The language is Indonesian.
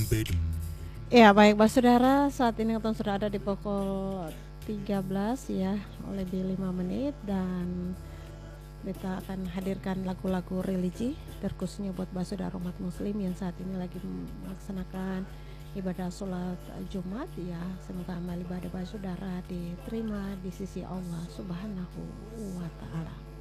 Ya baik Pak Saudara, saat ini kita sudah ada di pukul 13 ya, lebih 5 menit, dan kita akan hadirkan lagu-lagu religi terkhususnya buat Pak Saudara umat muslim yang saat ini lagi melaksanakan ibadah sholat Jumat ya. Semoga amal ibadah Pak Saudara diterima di sisi Allah Subhanahu wa Ta'ala.